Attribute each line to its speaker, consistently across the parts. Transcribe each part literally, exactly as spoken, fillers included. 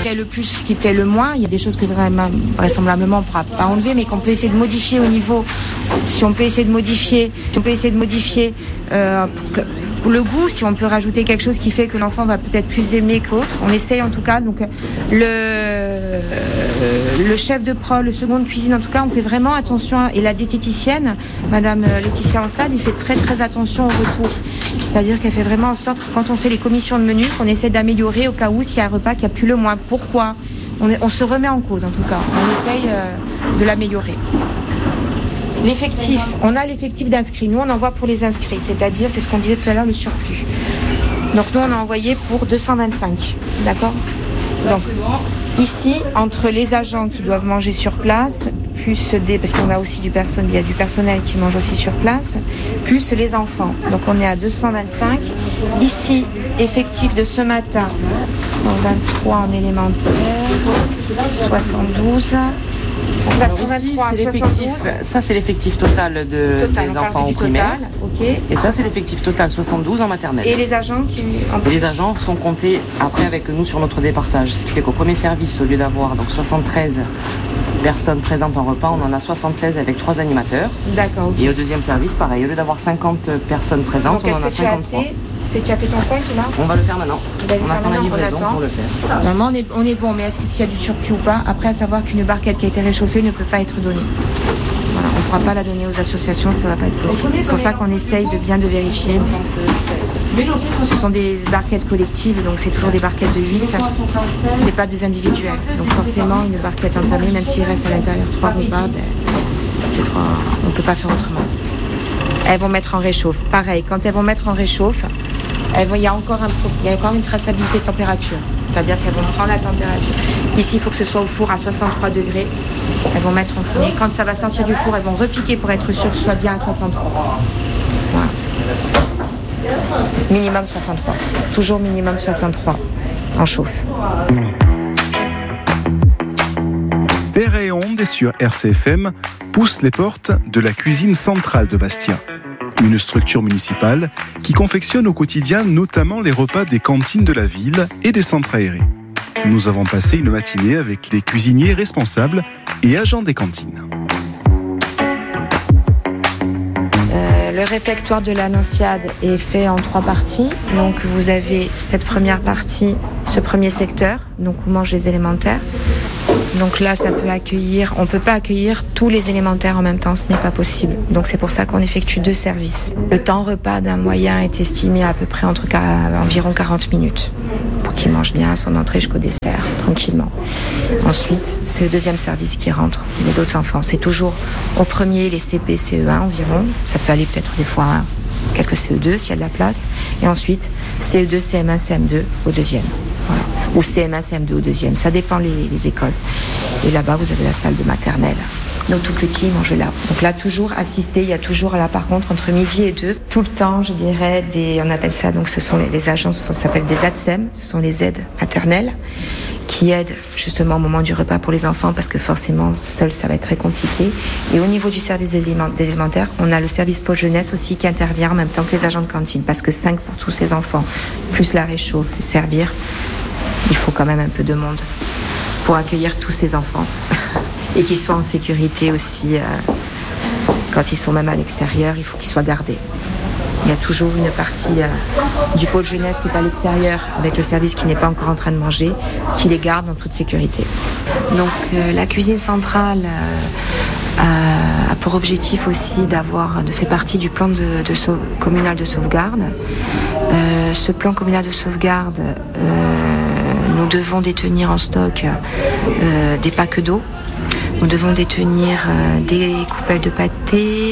Speaker 1: plaît le plus, ce qui plaît le moins. Il y a des choses que vraiment, vraisemblablement on ne pourra pas enlever, mais qu'on peut essayer de modifier au niveau. Si on peut essayer de modifier, si on peut essayer de modifier euh, pour, que, pour le goût, si on peut rajouter quelque chose qui fait que l'enfant va peut-être plus aimer qu'autre. On essaye en tout cas. Donc le euh, le chef de pro, le second de cuisine, en tout cas, on fait vraiment attention. Et la diététicienne, Madame Laetitia Ansad, il fait très très attention au retour. C'est-à-dire qu'elle fait vraiment en sorte que quand on fait les commissions de menus, qu'on essaie d'améliorer au cas où s'il y a un repas qui a plus le moins. Pourquoi ? on, est, on se remet en cause en tout cas. On essaye euh, de l'améliorer. L'effectif, on a l'effectif d'inscrits. Nous, on envoie pour les inscrits, c'est-à-dire, c'est ce qu'on disait tout à l'heure, le surplus. Donc nous, on a envoyé pour deux cent vingt-cinq, d'accord ? Donc ici, entre les agents qui doivent manger sur place, plus des, parce qu'on a aussi du personnel, il y a du personnel qui mange aussi sur place, plus les enfants. Donc on est à deux cent vingt-cinq. Ici, effectif de ce matin, cent vingt-trois en élémentaire, soixante-douze.
Speaker 2: Alors ici, c'est l'effectif, ça c'est l'effectif total de, total, des enfants au primaire.
Speaker 1: Total, okay.
Speaker 2: Et ça c'est l'effectif total soixante-douze en maternelle.
Speaker 1: Et les agents qui en
Speaker 2: plus. Les agents sont comptés après avec nous sur notre départage. Ce qui fait qu'au premier service, au lieu d'avoir donc soixante-treize personnes présentes en repas, on en a soixante-seize avec trois animateurs.
Speaker 1: D'accord. Okay.
Speaker 2: Et au deuxième service, pareil, au lieu d'avoir cinquante personnes présentes, donc, on en a cinquante-trois.
Speaker 1: Tu as fait ton compte là ?
Speaker 2: On va le faire maintenant. On attend la livraison pour le faire.
Speaker 1: Normalement on est, on est bon, mais est-ce qu'il y a du surplus ou pas ? Après, à savoir qu'une barquette qui a été réchauffée ne peut pas être donnée. Voilà, on ne pourra pas la donner aux associations, ça ne va pas être possible. C'est pour ça qu'on essaye de bien de vérifier. Ce sont des barquettes collectives, donc c'est toujours des barquettes de huit. Ce n'est pas des individuels. Donc forcément, une barquette entamée, même s'il reste à l'intérieur trois repas, ben, c'est trois... on ne peut pas faire autrement. Elles vont mettre en réchauffe. Pareil, quand elles vont mettre en réchauffe, elles vont, il y a encore un, il y a encore une traçabilité de température. C'est-à-dire qu'elles vont prendre la température. Ici, il faut que ce soit au four à soixante-trois degrés. Elles vont mettre en four. Quand ça va sortir du four, elles vont repiquer pour être sûr que ce soit bien à soixante-trois. Voilà. Minimum soixante-trois. Toujours minimum soixante-trois en chauffe.
Speaker 3: Terre et Onde sur R C F M pousse les portes de la cuisine centrale de Bastia. Une structure municipale qui confectionne au quotidien notamment les repas des cantines de la ville et des centres aérés. Nous avons passé une matinée avec les cuisiniers responsables et agents des cantines.
Speaker 1: Euh, le réfectoire de l'Annonciade est fait en trois parties. Donc vous avez cette première partie, ce premier secteur, donc où mangent les élémentaires. Donc là, ça peut accueillir, on ne peut pas accueillir tous les élémentaires en même temps, ce n'est pas possible. Donc c'est pour ça qu'on effectue deux services. Le temps repas d'un moyen est estimé à peu près entre environ quarante minutes pour qu'il mange bien son entrée jusqu'au dessert, tranquillement. Ensuite, c'est le deuxième service qui rentre, les d'autres enfants. C'est toujours au premier les C P, C E un environ. Ça peut aller peut-être des fois hein, quelques C E deux s'il y a de la place. Et ensuite, C E deux, C M un, C M deux au deuxième. Voilà. Ou C M un, C M deux au deuxième. Ça dépend les, les écoles. Et là-bas, vous avez la salle de maternelle. Nos tout petits mangent là. Donc là, toujours assisté. Il y a toujours là, par contre, entre midi et deux, tout le temps, je dirais, des, on appelle ça, donc ce sont les, les agences, ça s'appelle des A T S E M. Ce sont les aides maternelles qui aident justement au moment du repas pour les enfants parce que forcément, seul, ça va être très compliqué. Et au niveau du service des élémentaires, on a le service pôle jeunesse aussi qui intervient en même temps que les agents de cantine parce que cinq pour tous ces enfants, plus la réchauffe, servir, il faut quand même un peu de monde pour accueillir tous ces enfants et qu'ils soient en sécurité aussi. Euh, quand ils sont même à l'extérieur, il faut qu'ils soient gardés. Il y a toujours une partie euh, du pôle jeunesse qui est à l'extérieur avec le service qui n'est pas encore en train de manger, qui les garde en toute sécurité. Donc euh, la cuisine centrale euh, a pour objectif aussi d'avoir, de faire partie du plan de, de sau- communal de sauvegarde. Euh, ce plan communal de sauvegarde, euh, nous devons détenir en stock euh, des packs d'eau. Nous devons détenir euh, des coupelles de pâté,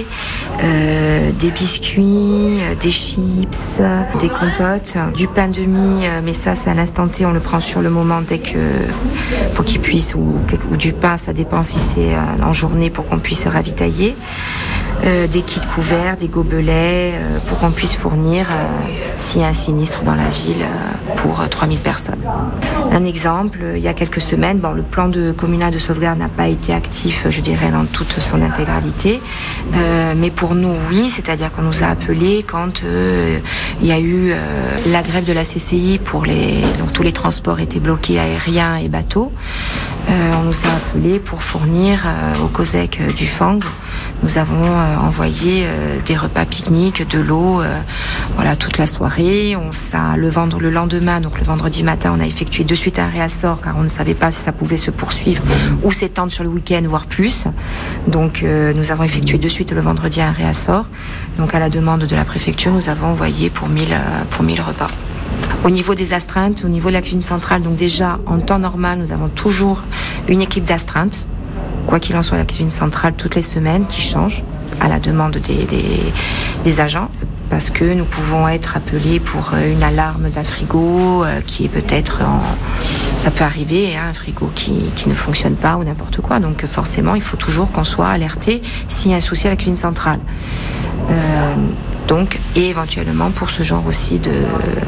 Speaker 1: euh, des biscuits, euh, des chips, euh, des compotes, du pain de mie, euh, mais ça c'est à l'instant T, on le prend sur le moment dès que pour qu'ils puissent, ou, ou du pain, ça dépend si c'est euh, en journée pour qu'on puisse se ravitailler. euh, des kits couverts, des gobelets, euh, pour qu'on puisse fournir euh, s'il y a un sinistre dans la ville euh, pour euh, trois mille personnes. Un exemple, il y a quelques semaines, bon, le plan de communal de sauvegarde n'a pas été actif, je dirais, dans toute son intégralité, euh, mais pour nous, oui, c'est-à-dire qu'on nous a appelés quand euh, il y a eu euh, la grève de la C C I pour les, donc tous les transports étaient bloqués, aériens et bateaux. Euh, on nous a appelés pour fournir euh, au COSEC euh, du Fang. Nous avons euh, envoyé euh, des repas pique-nique, de l'eau, euh, voilà, toute la soirée. On ça, le, vendre, le lendemain, donc le vendredi matin, on a effectué de suite un réassort car on ne savait pas si ça pouvait se poursuivre ou s'étendre sur le week-end, voire plus. Donc euh, nous avons effectué de suite le vendredi un réassort. Donc à la demande de la préfecture, nous avons envoyé pour mille, euh, pour mille repas. Au niveau des astreintes, au niveau de la cuisine centrale, donc déjà en temps normal, nous avons toujours une équipe d'astreintes, quoi qu'il en soit, la cuisine centrale toutes les semaines qui change à la demande des, des, des agents, parce que nous pouvons être appelés pour une alarme d'un frigo euh, qui est peut-être en... Ça peut arriver, hein, un frigo qui, qui ne fonctionne pas ou n'importe quoi, donc forcément il faut toujours qu'on soit alerté s'il y a un souci à la cuisine centrale. Euh, donc, et éventuellement pour ce genre aussi de...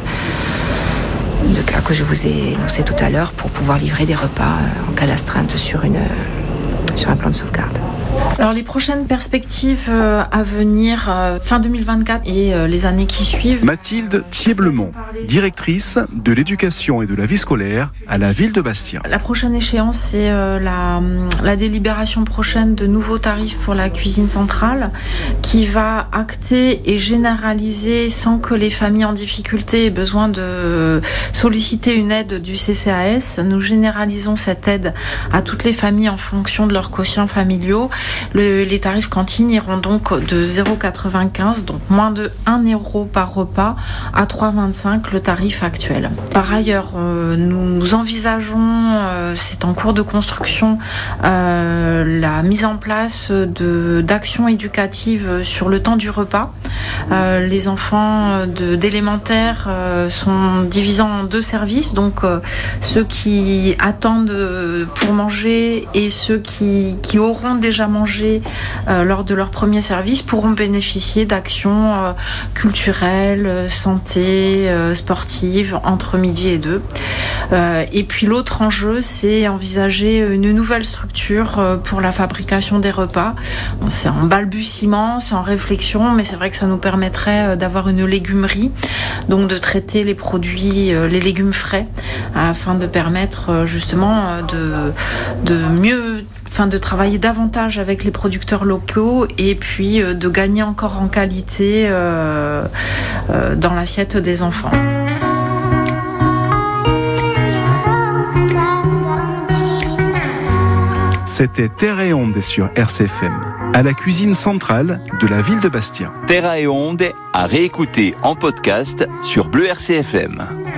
Speaker 1: de cas que je vous ai énoncé tout à l'heure pour pouvoir livrer des repas en cas d'astreinte sur, une, sur un plan de sauvegarde.
Speaker 4: Alors les prochaines perspectives euh, à venir, euh, fin deux mille vingt-quatre et euh, les années qui suivent.
Speaker 3: Mathilde Thieblemont, directrice de l'éducation et de la vie scolaire à la ville de Bastia.
Speaker 4: La prochaine échéance, c'est euh, la, la délibération prochaine de nouveaux tarifs pour la cuisine centrale qui va acter et généraliser sans que les familles en difficulté aient besoin de solliciter une aide du C C A S. Nous généralisons cette aide à toutes les familles en fonction de leurs quotients familiaux. Le, les tarifs cantines iront donc de zéro virgule quatre-vingt-quinze, donc moins de un euro par repas, à trois virgule vingt-cinq le tarif actuel. Par ailleurs, euh, nous envisageons, euh, c'est en cours de construction, euh, la mise en place de, d'actions éducatives sur le temps du repas. Euh, les enfants de, d'élémentaire euh, sont divisés en deux services, donc euh, ceux qui attendent pour manger et ceux qui, qui auront déjà mangé euh, lors de leur premier service pourront bénéficier d'actions euh, culturelles, santé, euh, sportives entre midi et deux. Euh, et puis l'autre enjeu, c'est envisager une nouvelle structure euh, pour la fabrication des repas. Bon, c'est en balbutiement, c'est en réflexion, mais c'est vrai que ça nous permettrait euh, d'avoir une légumerie, donc de traiter les produits, euh, les légumes frais, afin de permettre euh, justement euh, de, de mieux Enfin, de travailler davantage avec les producteurs locaux et puis euh, de gagner encore en qualité euh, euh, dans l'assiette des enfants.
Speaker 3: C'était Terre et Onde sur R C F M, à la cuisine centrale de la ville de Bastia.
Speaker 5: Terre et Onde à réécouter en podcast sur Bleu R C F M.